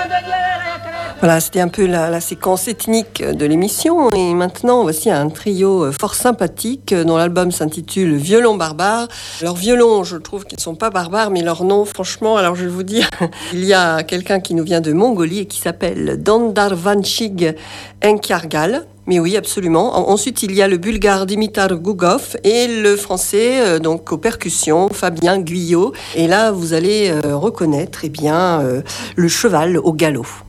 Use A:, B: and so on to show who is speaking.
A: Voilà, c'était un peu la séquence ethnique de l'émission. Et maintenant, voici un trio fort sympathique dont l'album s'intitule Violon barbare. Leurs violons, je trouve qu'ils ne sont pas barbares, mais leur nom, franchement, alors je vais vous dire, il y a quelqu'un qui nous vient de Mongolie et qui s'appelle Dandarvanchig Enkyargal. Mais oui, absolument. Ensuite, il y a le bulgare Dimitar Gougov et le français, donc aux percussions, Fabien Guyot. Et là, vous allez reconnaître, le cheval au galop.